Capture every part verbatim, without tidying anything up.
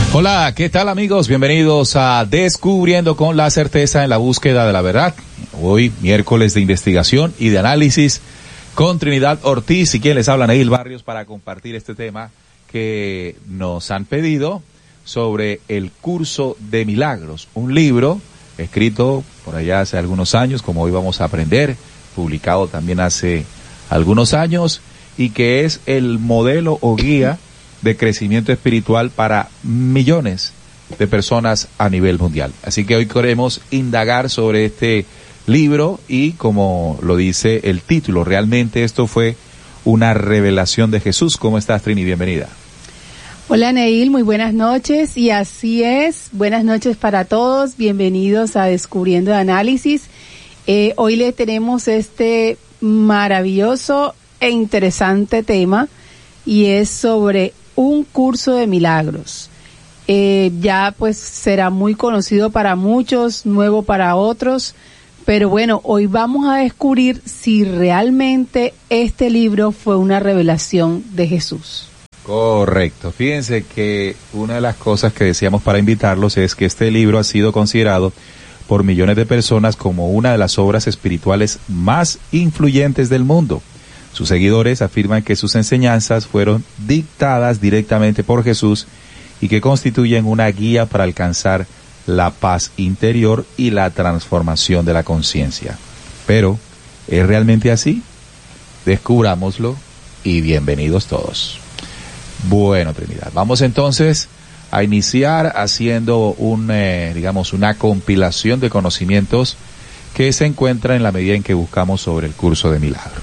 Hola, ¿qué tal amigos? Bienvenidos a Descubriendo con la Certeza en la Búsqueda de la Verdad. Hoy, miércoles de investigación y de análisis con Trinidad Ortiz y quien les habla, Neil Barrios, para compartir este tema que nos han pedido sobre el Curso de Milagros, un libro escrito por allá hace algunos años, como hoy vamos a aprender, publicado también hace algunos años, y que es el modelo o guía de crecimiento espiritual para millones de personas a nivel mundial. Así que hoy queremos indagar sobre este libro y, como lo dice el título, realmente esto fue una revelación de Jesús. ¿Cómo estás, Trini? Bienvenida. Hola, Neil, muy buenas noches, y así es, buenas noches para todos, bienvenidos a Descubriendo de Análisis. Eh, hoy le tenemos este maravilloso e interesante tema, y es sobre un curso de milagros. Eh, ya pues será muy conocido para muchos, nuevo para otros, pero bueno, hoy vamos a descubrir si realmente este libro fue una revelación de Jesús. Correcto. Fíjense que una de las cosas que decíamos para invitarlos es que este libro ha sido considerado por millones de personas como una de las obras espirituales más influyentes del mundo. Sus seguidores afirman que sus enseñanzas fueron dictadas directamente por Jesús y que constituyen una guía para alcanzar la paz interior y la transformación de la conciencia. Pero, ¿es realmente así? Descubrámoslo y bienvenidos todos. Bueno, Trinidad, vamos entonces a iniciar haciendo un, eh, digamos, una compilación de conocimientos que se encuentra en la medida en que buscamos sobre el curso de milagros.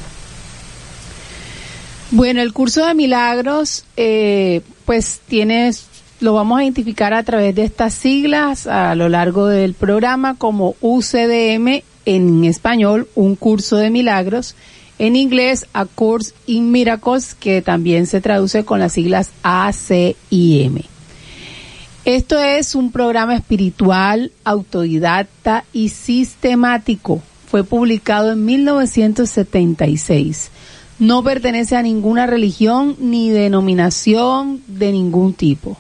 Bueno, el curso de milagros, eh, pues tiene, lo vamos a identificar a través de estas siglas a lo largo del programa como U C D M en español, un curso de milagros, en inglés A Course in Miracles, que también se traduce con las siglas A C I M. Esto es un programa espiritual, autodidacta y sistemático. Fue publicado en mil novecientos setenta y seis. No pertenece a ninguna religión ni denominación de ningún tipo.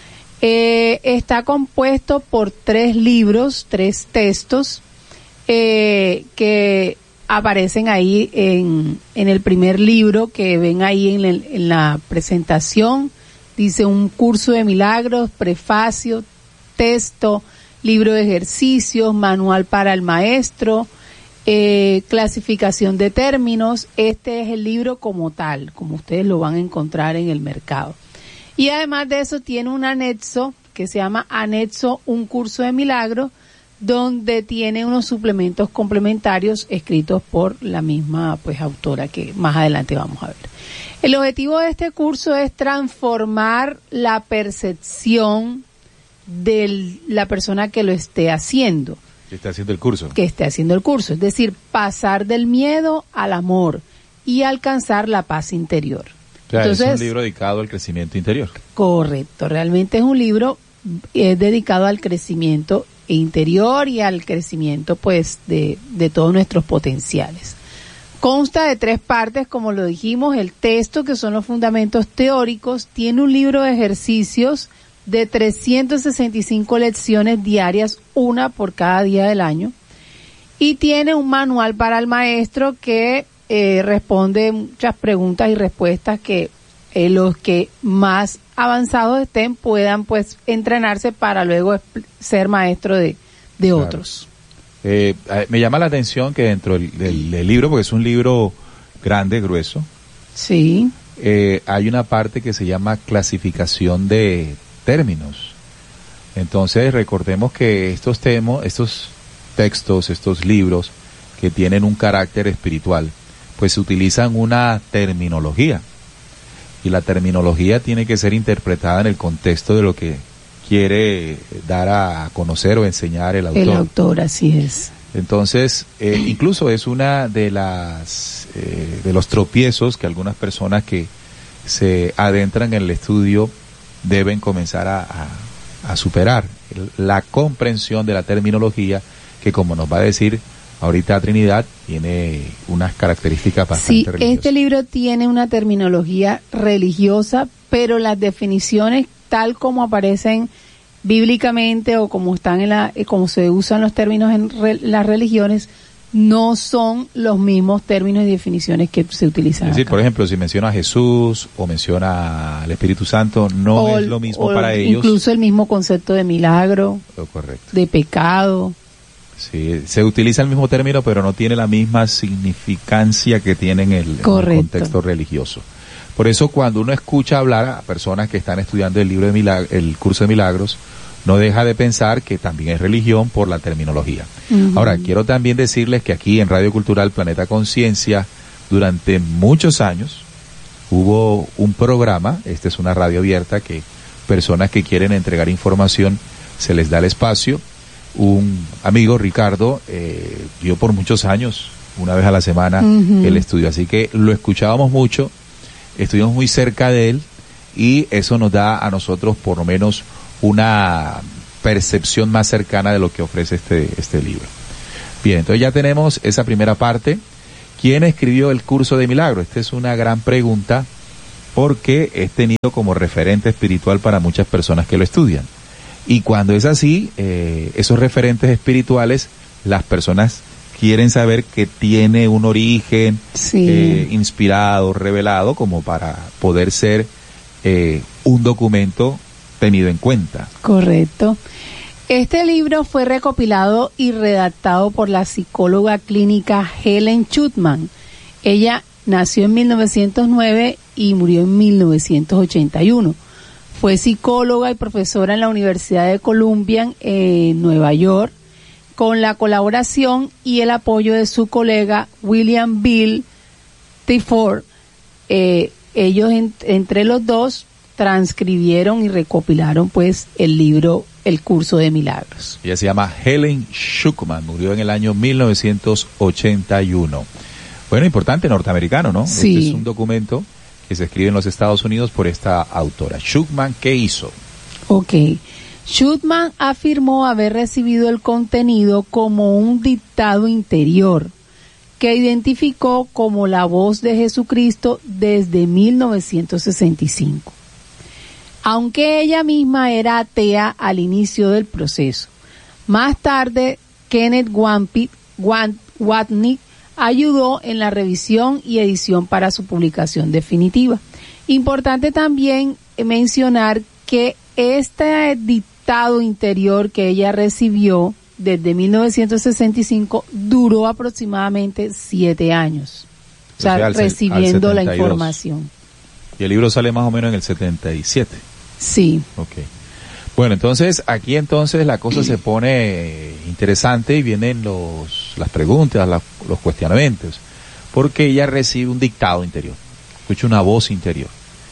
Eh, está compuesto por tres libros, tres textos, eh, que aparecen ahí en, en el primer libro que ven ahí en, el, en la presentación. Dice un curso de milagros, prefacio, texto, libro de ejercicios, manual para el maestro, Eh, clasificación de términos. Este es el libro como tal, como ustedes lo van a encontrar en el mercado. Y además de eso tiene un anexo que se llama Anexo Un Curso de Milagros, donde tiene unos suplementos complementarios escritos por la misma pues autora que más adelante vamos a ver. El objetivo de este curso es transformar la percepción de la persona que lo esté haciendo. Que esté haciendo el curso. Que esté haciendo el curso, es decir, pasar del miedo al amor y alcanzar la paz interior. O sea, Entonces, es un libro dedicado al crecimiento interior. Correcto, realmente es un libro eh, dedicado al crecimiento interior y al crecimiento pues de, de todos nuestros potenciales. Consta de tres partes, como lo dijimos: el texto, que son los fundamentos teóricos, tiene un libro de ejercicios de trescientas sesenta y cinco lecciones diarias, una por cada día del año, y tiene un manual para el maestro que eh, responde muchas preguntas y respuestas que eh, los que más avanzados estén puedan pues entrenarse para luego ser maestro de, de Claro. otros. Eh, me llama la atención que dentro del, del, del libro, porque es un libro grande, grueso, Sí. eh, hay una parte que se llama clasificación de términos. Entonces recordemos que estos temas, estos textos, estos libros que tienen un carácter espiritual, pues utilizan una terminología, y la terminología tiene que ser interpretada en el contexto de lo que quiere dar a conocer o enseñar el autor. El autor, así es. Entonces, eh, incluso es una de las eh, de los tropiezos que algunas personas que se adentran en el estudio deben comenzar a, a, a superar, la comprensión de la terminología, que, como nos va a decir ahorita Trinidad, tiene unas características bastante religiosas. religiosas. Este libro tiene una terminología religiosa, pero las definiciones tal como aparecen bíblicamente o como están en la, como se usan los términos en re, las religiones, no son los mismos términos y definiciones que se utilizan. Es decir, acá. por ejemplo, si menciona a Jesús o menciona al Espíritu Santo, no o, es lo mismo o para ellos. Incluso el mismo concepto de milagro, Oh, correcto. de pecado. Sí, se utiliza el mismo término, pero no tiene la misma significancia que tiene en el, en el contexto religioso. Por eso, cuando uno escucha hablar a personas que están estudiando el libro de milagros, el curso de milagros, no deja de pensar que también es religión por la terminología. Uh-huh. Ahora, quiero también decirles que aquí en Radio Cultural Planeta Conciencia, durante muchos años, hubo un programa, esta es una radio abierta, que personas que quieren entregar información, se les da el espacio. Un amigo, Ricardo, eh, dio por muchos años, una vez a la semana, uh-huh. el estudio. Así que lo escuchábamos mucho, estuvimos muy cerca de él, y eso nos da a nosotros por lo menos una percepción más cercana de lo que ofrece este, este libro. Bien, entonces ya tenemos esa primera parte. ¿Quién escribió el curso de milagros? Esta es una gran pregunta, porque es tenido como referente espiritual para muchas personas que lo estudian. Y cuando es así, eh, esos referentes espirituales, las personas quieren saber que tiene un origen sí. eh, inspirado, revelado, como para poder ser eh, un documento tenido en cuenta. Correcto. Este libro fue recopilado y redactado por la psicóloga clínica Helen Schucman. Ella nació en mil novecientos nueve y murió en mil novecientos ochenta y uno. Fue psicóloga y profesora en la Universidad de Columbia en Nueva York, con la colaboración y el apoyo de su colega William Bill Tifford. Eh, ellos en, entre los dos transcribieron y recopilaron pues el libro El Curso de Milagros. Ella se llama Helen Schucman, murió en el año mil novecientos ochenta y uno. Bueno, importante, norteamericano, ¿no? Sí. Este es un documento que se escribe en los Estados Unidos por esta autora. Schucman, ¿qué hizo? Ok. Schucman afirmó haber recibido el contenido como un dictado interior que identificó como la voz de Jesucristo desde mil novecientos sesenta y cinco. Aunque ella misma era atea al inicio del proceso. Más tarde, Kenneth Wapnick, Wapnick ayudó en la revisión y edición para su publicación definitiva. Importante también mencionar que este dictado interior que ella recibió desde mil novecientos sesenta y cinco duró aproximadamente siete años, o sea, o sea al, recibiendo al la información. Y el libro sale más o menos en el setenta y siete. Sí. Okay. Bueno, entonces aquí entonces la cosa se pone interesante y vienen los las preguntas, la, los cuestionamientos, porque ella recibe un dictado interior, escucha una voz interior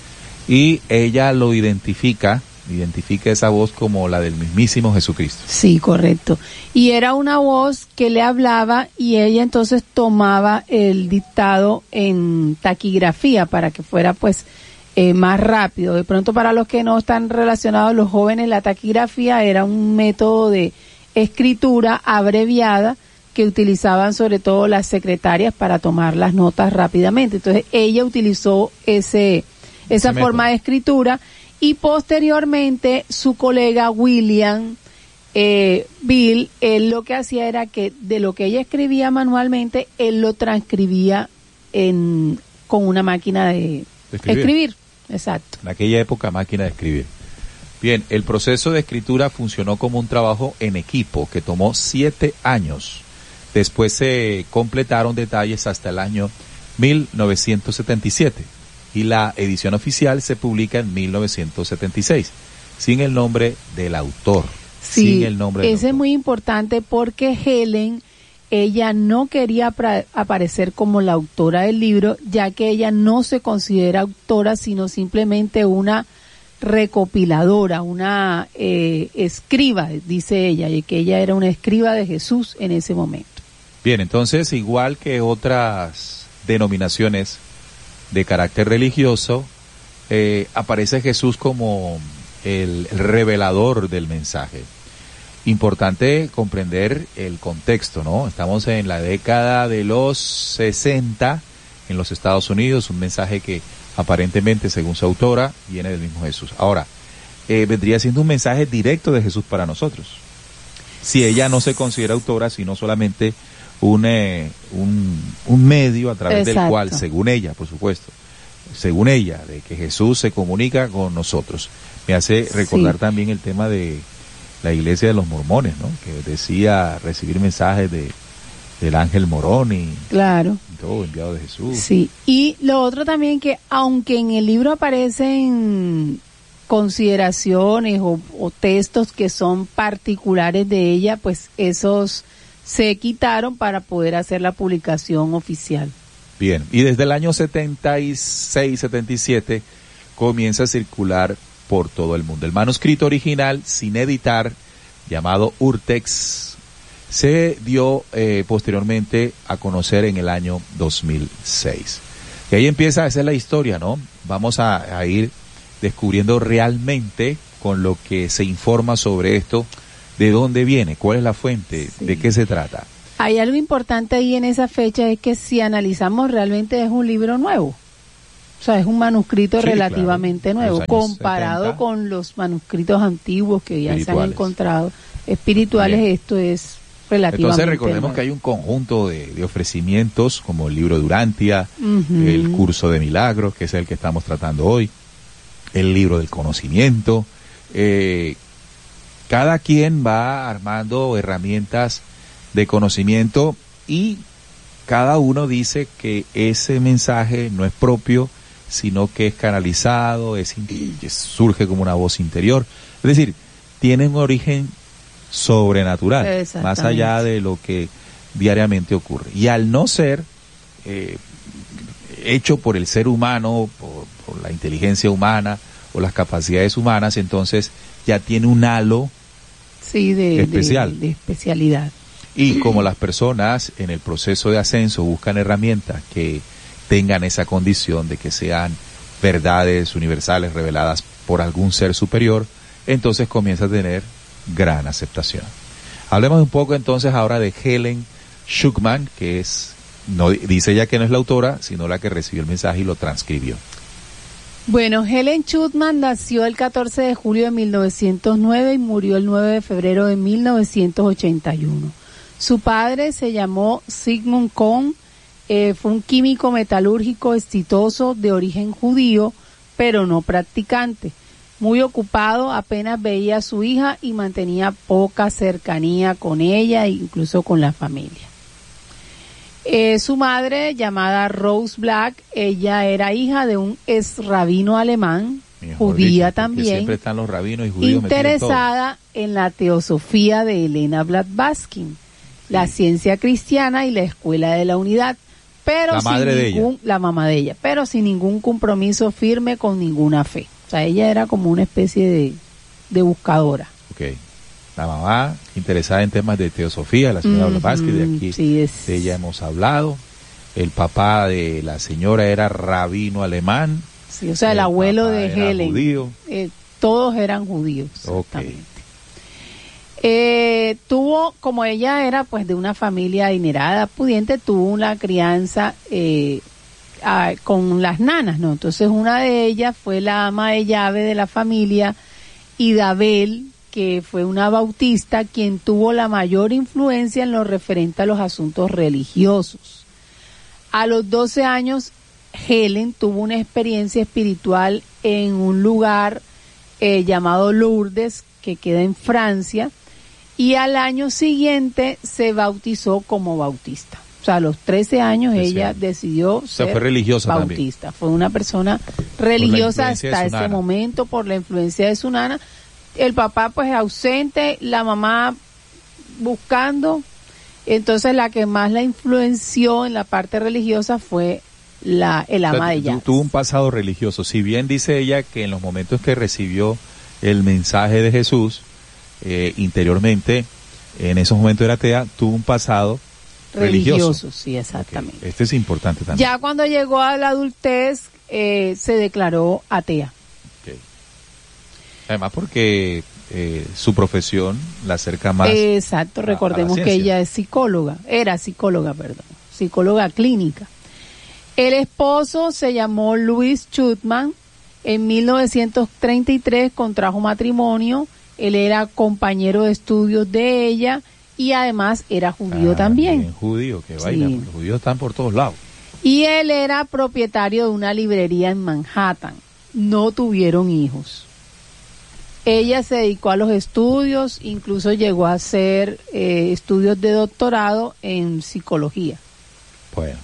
y ella lo identifica, identifica esa voz como la del mismísimo Jesucristo. Sí, correcto. Y era una voz que le hablaba y ella entonces tomaba el dictado en taquigrafía para que fuera pues Eh, más rápido. De pronto, para los que no están relacionados, los jóvenes, la taquigrafía era un método de escritura abreviada que utilizaban sobre todo las secretarias para tomar las notas rápidamente. Entonces ella utilizó ese esa ese forma método de escritura y posteriormente su colega William eh, Bill, él lo que hacía era que de lo que ella escribía manualmente, él lo transcribía en con una máquina de, de escribir. escribir. Exacto. En aquella época, máquina de escribir. Bien, el proceso de escritura funcionó como un trabajo en equipo que tomó siete años. Después se completaron detalles hasta el año mil novecientos setenta y siete y la edición oficial se publica en mil novecientos setenta y seis, sin el nombre del autor. Sí, sin el nombre del ese autor. Es muy importante porque Helen, ella no quería aparecer como la autora del libro, ya que ella no se considera autora, sino simplemente una recopiladora, una eh, escriba, dice ella, y que ella era una escriba de Jesús en ese momento. Bien, entonces, igual que otras denominaciones de carácter religioso, eh, aparece Jesús como el, el revelador del mensaje. Importante comprender el contexto, ¿no? Estamos en la década de los sesenta en los Estados Unidos, un mensaje que aparentemente, según su autora, viene del mismo Jesús. Ahora, eh, vendría siendo un mensaje directo de Jesús para nosotros. Si ella no se considera autora, sino solamente un, eh, un, un medio a través Exacto. del cual, según ella, por supuesto, según ella, de que Jesús se comunica con nosotros. Me hace recordar sí. también el tema de la iglesia de los mormones, ¿no? Que decía recibir mensajes de del ángel Morón y, claro. y todo enviado de Jesús. Sí, y lo otro también que aunque en el libro aparecen consideraciones o, o textos que son particulares de ella, pues esos se quitaron para poder hacer la publicación oficial. Bien, y desde el año setenta y seis, setenta y siete comienza a circular por todo el mundo. El manuscrito original, sin editar, llamado Urtext, se dio eh, posteriormente a conocer en el año dos mil seis. Y ahí empieza a ser la historia, ¿no? Vamos a, a ir descubriendo realmente con lo que se informa sobre esto, de dónde viene, cuál es la fuente, sí. de qué se trata. Hay algo importante ahí en esa fecha, es que si analizamos realmente es un libro nuevo. O sea, es un manuscrito sí, relativamente claro. nuevo, comparado setenta con los manuscritos antiguos que ya se han encontrado. Espirituales, bien. Esto es relativamente Entonces recordemos nuevo. Que hay un conjunto de, de ofrecimientos, como el libro de Urantia, uh-huh. el curso de milagros, que es el que estamos tratando hoy, el libro del conocimiento. Eh, cada quien va armando herramientas de conocimiento y cada uno dice que ese mensaje no es propio, sino que es canalizado, es, surge como una voz interior. Es decir, tiene un origen sobrenatural, más allá de lo que diariamente ocurre. Y al no ser eh, hecho por el ser humano, por, por la inteligencia humana o las capacidades humanas, entonces ya tiene un halo sí, de, especial. De, de especialidad. Y como las personas en el proceso de ascenso buscan herramientas que tengan esa condición de que sean verdades universales reveladas por algún ser superior, entonces comienza a tener gran aceptación. Hablemos un poco entonces ahora de Helen Schucman, que es, no dice ella que no es la autora, sino la que recibió el mensaje y lo transcribió. Bueno, Helen Schucman nació el catorce de julio de mil novecientos nueve y murió el nueve de febrero de mil novecientos ochenta y uno. Su padre se llamó Sigmund Kohn, eh, fue un químico metalúrgico exitoso de origen judío, pero no practicante. Muy ocupado, apenas veía a su hija y mantenía poca cercanía con ella e incluso con la familia. Eh, su madre, llamada Rose Black, ella era hija de un ex rabino alemán, mejor judía dicho, también, siempre están los rabinos y judíos interesada en la teosofía de Elena Blavatsky, sí. la ciencia cristiana y la escuela de la unidad, pero la sin madre de ningún, ella. la mamá de ella, pero sin ningún compromiso firme con ninguna fe. O sea, ella era como una especie de, de buscadora. Okay. La mamá interesada en temas de teosofía, la señora uh-huh. Blavatsky, de aquí sí, es... de ella hemos hablado. El papá de la señora era rabino alemán. Sí, o sea, el, el abuelo de Helen. Judío. Eh, todos eran judíos. Exactamente. Okay. Eh, tuvo, como ella era pues de una familia adinerada, pudiente, tuvo una crianza eh, a, con las nanas, ¿no? Entonces una de ellas fue la ama de llave de la familia, Idabel, que fue una bautista, quien tuvo la mayor influencia en lo referente a los asuntos religiosos. A los doce años, Helen tuvo una experiencia espiritual en un lugar eh, llamado Lourdes, que queda en Francia, y al año siguiente se bautizó como bautista. O sea, a los trece años sí, ella sí. decidió ser o sea, fue religiosa bautista. También. Fue una persona religiosa hasta ese momento por la influencia de su nana. El papá pues ausente, la mamá buscando. Entonces la que más la influenció en la parte religiosa fue la el ama o sea, de ella. Tuvo un pasado religioso. Si bien dice ella que en los momentos que recibió el mensaje de Jesús, eh, interiormente, en esos momentos era atea, tuvo un pasado religioso. Religioso, sí, exactamente. Okay. Este es importante también. Ya cuando llegó a la adultez, eh, se declaró atea. Okay. Además porque eh, su profesión la acerca más. Exacto, recordemos que ella es psicóloga, era psicóloga, perdón, psicóloga clínica. El esposo se llamó Louis Schucman, En mil novecientos treinta y tres contrajo matrimonio, él era compañero de estudios de ella y además era judío Ah, también. bien judío, qué Sí. vaina, los judíos están por todos lados. Y él era propietario de una librería en Manhattan. No tuvieron hijos. Ella se dedicó a los estudios, incluso llegó a hacer eh, estudios de doctorado en psicología. Bueno,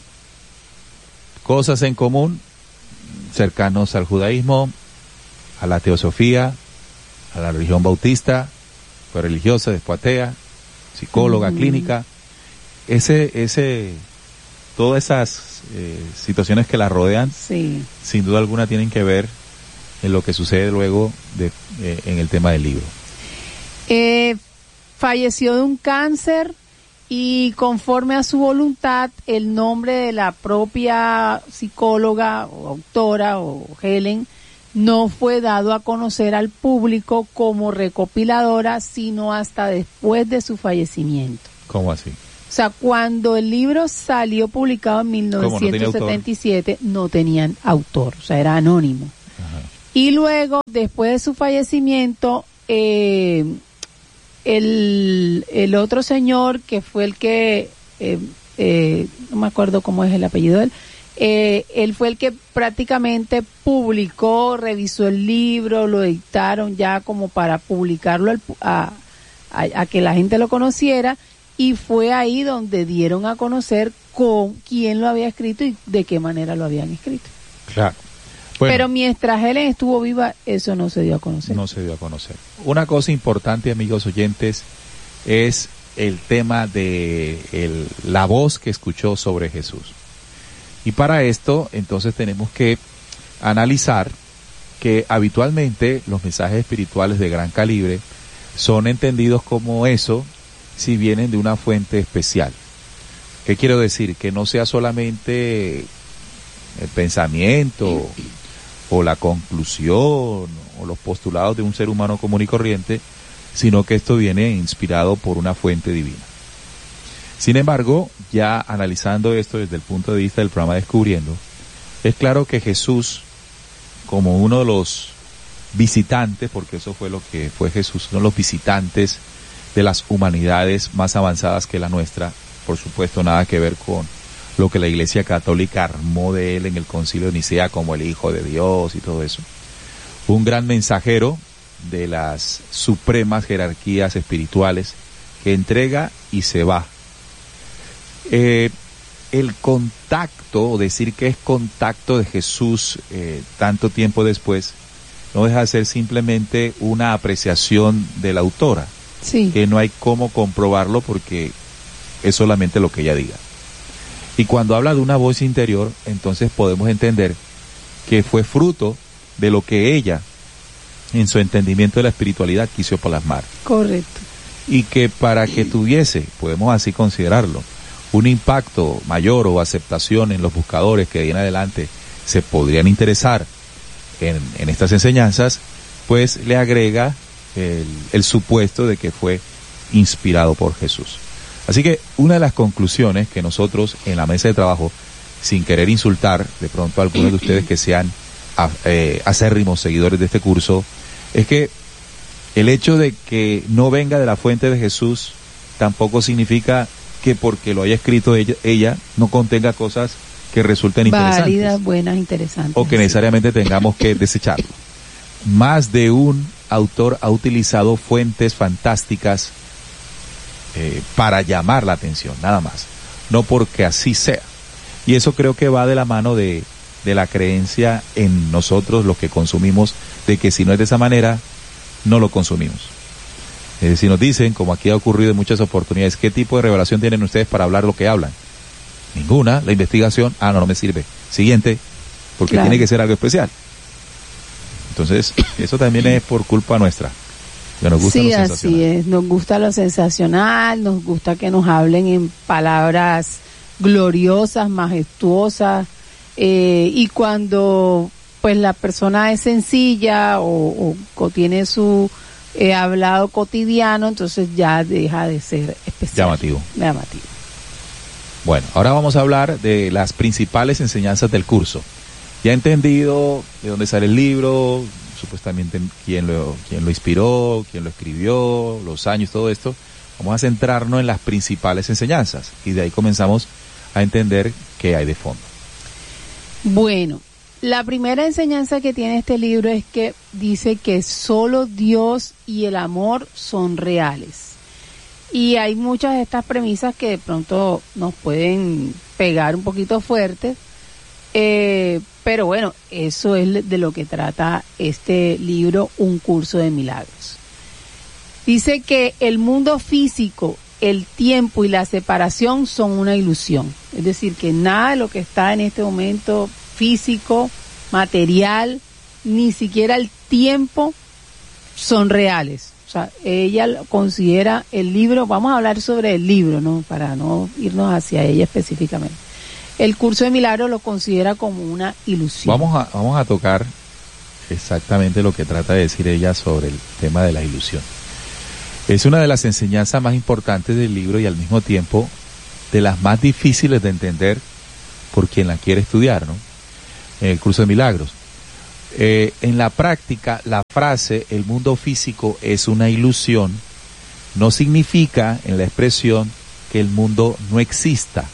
cosas en común, cercanos al judaísmo, a la teosofía, a la religión bautista, fue religiosa, después atea, psicóloga, Mm. clínica, ese, ese, todas esas eh, situaciones que la rodean, Sí. sin duda alguna tienen que ver en lo que sucede luego de, eh, en el tema del libro. Eh, falleció de un cáncer y conforme a su voluntad, el nombre de la propia psicóloga o autora o Helen no fue dado a conocer al público como recopiladora, sino hasta después de su fallecimiento. ¿Cómo así? O sea, cuando el libro salió publicado en mil novecientos setenta y siete, no, tenían autor, o sea, era anónimo. Ajá. Y luego, después de su fallecimiento, eh, el, el otro señor que fue el que, eh, eh, no me acuerdo cómo es el apellido de él, eh, él fue el que prácticamente publicó, revisó el libro, lo editaron ya como para publicarlo al pu- a, a, a que la gente lo conociera, y fue ahí donde dieron a conocer con quién lo había escrito y de qué manera lo habían escrito. Claro. Bueno, Pero mientras Helen estuvo viva, eso no se dio a conocer. no se dio a conocer. Una cosa importante, amigos oyentes, es el tema de el, la voz que escuchó sobre Jesús. Y para esto, entonces tenemos que analizar que habitualmente los mensajes espirituales de gran calibre son entendidos como eso si vienen de una fuente especial. ¿Qué quiero decir? Que no sea solamente el pensamiento o la conclusión o los postulados de un ser humano común y corriente, sino que esto viene inspirado por una fuente divina. Sin embargo, ya analizando esto desde el punto de vista del programa Descubriendo, es claro que Jesús, como uno de los visitantes, porque eso fue lo que fue Jesús, uno de los visitantes de las humanidades más avanzadas que la nuestra, por supuesto nada que ver con lo que la Iglesia Católica armó de él en el Concilio de Nicea como el Hijo de Dios y todo eso. Un gran mensajero de las supremas jerarquías espirituales que entrega y se va. Eh, el contacto, o decir que es contacto de Jesús eh, tanto tiempo después, no deja de ser simplemente una apreciación de la autora, Sí. que no hay cómo comprobarlo porque es solamente lo que ella diga. Y cuando habla de una voz interior, entonces podemos entender que fue fruto de lo que ella, en su entendimiento de la espiritualidad, quiso plasmar. Correcto. Y que para que tuviese, podemos así considerarlo, un impacto mayor o aceptación en los buscadores que de ahí en adelante se podrían interesar en, en estas enseñanzas, pues le agrega el, el supuesto de que fue inspirado por Jesús. Así que una de las conclusiones que nosotros en la mesa de trabajo, sin querer insultar de pronto a algunos de ustedes que sean a, eh, acérrimos seguidores de este curso, es que el hecho de que no venga de la fuente de Jesús tampoco significa que porque lo haya escrito ella, ella no contenga cosas que resulten interesantes. Válidas, buenas, interesantes. O que necesariamente tengamos que desecharlo. Más de un autor ha utilizado fuentes fantásticas eh, para llamar la atención, nada más. No porque así sea. Y eso creo que va de la mano de, de la creencia en nosotros, los que consumimos, de que si no es de esa manera, no lo consumimos. Eh, si nos dicen, como aquí ha ocurrido en muchas oportunidades, ¿qué tipo de revelación tienen ustedes para hablar lo que hablan? Ninguna. La investigación, ah, no, no me sirve. Siguiente, porque Claro. tiene que ser algo especial. Entonces, eso también es por culpa nuestra. Que nos gusta Sí, lo así sensacional. es. Nos gusta lo sensacional, nos gusta que nos hablen en palabras gloriosas, majestuosas, eh, y cuando pues la persona es sencilla o, o, o tiene su eh, hablado cotidiano, entonces ya deja de ser especial. Llamativo. Llamativo. Bueno, ahora vamos a hablar de las principales enseñanzas del curso. Ya he entendido de dónde sale el libro, supuestamente quién lo, quién lo inspiró, quién lo escribió, los años, todo esto. Vamos a centrarnos en las principales enseñanzas y de ahí comenzamos a entender qué hay de fondo. Bueno, la primera enseñanza que tiene este libro es que dice que solo Dios y el amor son reales. Y hay muchas de estas premisas que de pronto nos pueden pegar un poquito fuertes, eh, pero bueno, eso es de lo que trata este libro, Un Curso de Milagros. Dice que el mundo físico, el tiempo y la separación son una ilusión. Es decir, que nada de lo que está en este momento físico, material, ni siquiera el tiempo son reales. O sea, ella considera el libro, vamos a hablar sobre el libro, ¿no? Para no irnos hacia ella específicamente. El Curso de Milagros lo considera como una ilusión. Vamos a, vamos a tocar exactamente lo que trata de decir ella sobre el tema de la ilusión. Es una de las enseñanzas más importantes del libro y al mismo tiempo de las más difíciles de entender por quien la quiere estudiar, ¿no? En el Curso de Milagros. Eh, en la práctica, la frase "el mundo físico es una ilusión" no significa en la expresión que el mundo no exista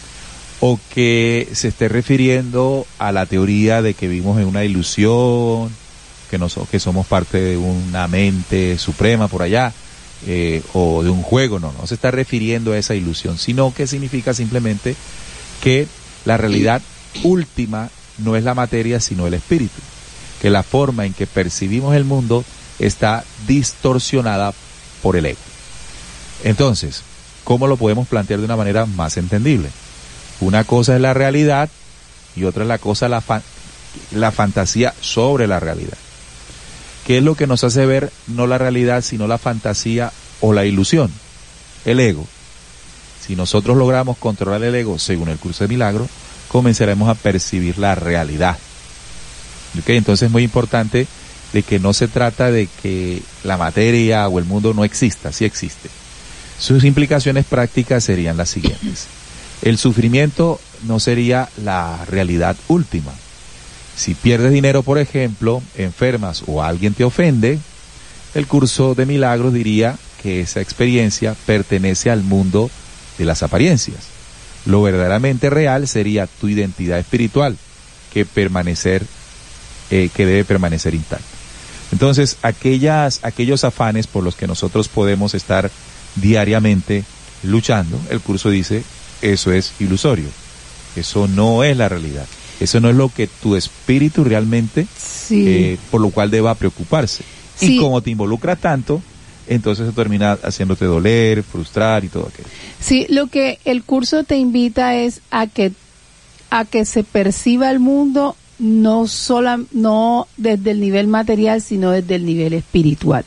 o que se esté refiriendo a la teoría de que vivimos en una ilusión, que, nos, que somos parte de una mente suprema por allá, eh, o de un juego. No, no se está refiriendo a esa ilusión, sino que significa simplemente que la realidad última no es la materia, sino el espíritu. Que la forma en que percibimos el mundo está distorsionada por el ego. Entonces, ¿cómo lo podemos plantear de una manera más entendible? Una cosa es la realidad y otra es la cosa, la, fa- la fantasía sobre la realidad. ¿Qué es lo que nos hace ver no la realidad, sino la fantasía o la ilusión? El ego. Si nosotros logramos controlar el ego, según el Curso de Milagros, comenzaremos a percibir la realidad. ¿Okay? Entonces es muy importante de que no se trata de que la materia o el mundo no exista, sí existe. Sus implicaciones prácticas serían las siguientes. El sufrimiento no sería la realidad última. Si pierdes dinero, por ejemplo, enfermas o alguien te ofende, el Curso de Milagros diría que esa experiencia pertenece al mundo de las apariencias. Lo verdaderamente real sería tu identidad espiritual, que permanecer Eh, que debe permanecer intacta. Entonces, aquellas, aquellos afanes por los que nosotros podemos estar diariamente luchando, el curso dice, eso es ilusorio, eso no es la realidad, eso no es lo que tu espíritu realmente, sí. eh, por lo cual deba preocuparse. Sí. Y como te involucras tanto, entonces se termina haciéndote doler, frustrar y todo aquello. Sí, lo que el curso te invita es a que, a que se perciba el mundo no sola, no desde el nivel material, sino desde el nivel espiritual.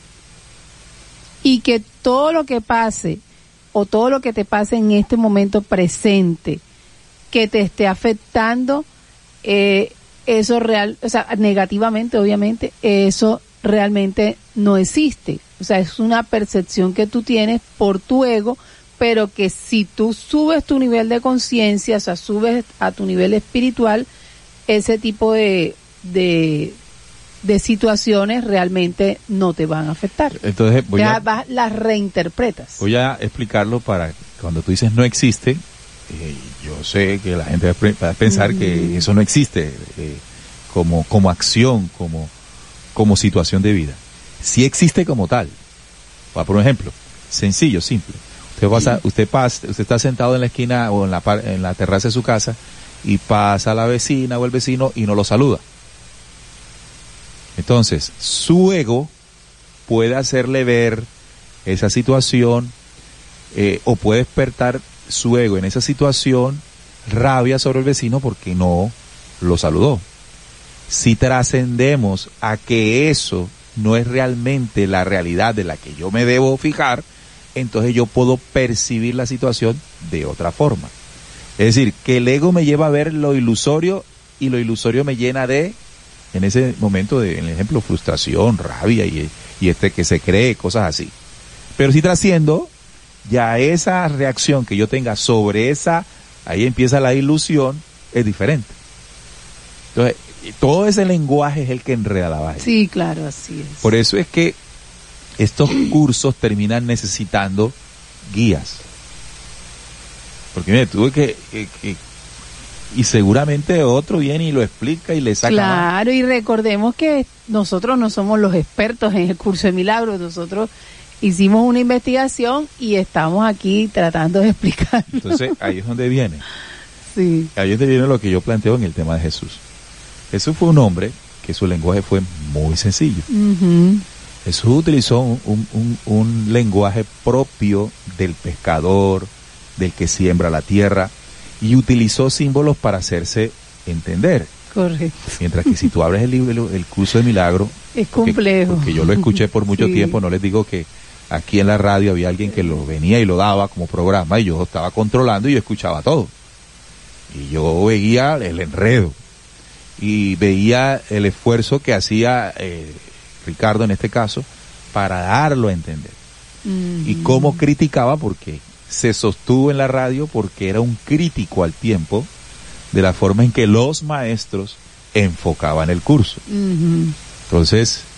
Y que todo lo que pase, o todo lo que te pase en este momento presente, que te esté afectando, eh, eso real, o sea, negativamente, obviamente, eso realmente no existe. O sea, es una percepción que tú tienes por tu ego, pero que si tú subes tu nivel de conciencia, o sea, subes a tu nivel espiritual, ese tipo de, de, de situaciones realmente no te van a afectar. Entonces voy ya a, vas, las reinterpretas. Voy a explicarlo para cuando tú dices no existe, eh, yo sé que la gente va a pensar mm. que eso no existe eh, como, como acción, como, como situación de vida. Sí existe como tal. Voy a poner un ejemplo, sencillo, simple. Usted pasa, usted pasa, usted está sentado en la esquina o en la, en la terraza de su casa y pasa la vecina o el vecino y no lo saluda. Entonces, su ego puede hacerle ver esa situación eh, o puede despertar su ego en esa situación rabia sobre el vecino porque no lo saludó. Si trascendemos a que eso no es realmente la realidad de la que yo me debo fijar, entonces yo puedo percibir la situación de otra forma. Es decir, que el ego me lleva a ver lo ilusorio y lo ilusorio me llena de, en ese momento, de, en el ejemplo, frustración, rabia y, y este que se cree, cosas así. Pero si trasciendo, ya esa reacción que yo tenga sobre esa, ahí empieza la ilusión, es diferente. Entonces, Y todo ese lenguaje es el que enreda la vaina. Sí, claro, así es. Por eso es que estos cursos terminan necesitando guías. Porque mire, tuve que, que, que y seguramente otro viene y lo explica y le saca. Claro, más. Y recordemos que nosotros no somos los expertos en el curso de milagros, nosotros hicimos una investigación y estamos aquí tratando de explicar. Entonces, ahí es donde viene. Sí. Ahí es donde viene lo que yo planteo en el tema de Jesús. Jesús fue un hombre que su lenguaje fue muy sencillo. Uh-huh. Jesús utilizó un, un, un, un lenguaje propio del pescador, del que siembra la tierra, y utilizó símbolos para hacerse entender. Correcto. Mientras que si tú abres el libro, el curso de milagro, es complejo. Porque, porque yo lo escuché por mucho sí. tiempo, no les digo que aquí en la radio había alguien que lo venía y lo daba como programa y yo estaba controlando y yo escuchaba todo. Y yo veía el enredo y veía el esfuerzo que hacía eh, Ricardo en este caso para darlo a entender. Mm. Y cómo criticaba, porque se sostuvo en la radio porque era un crítico al tiempo de la forma en que los maestros enfocaban el curso. Uh-huh. Entonces,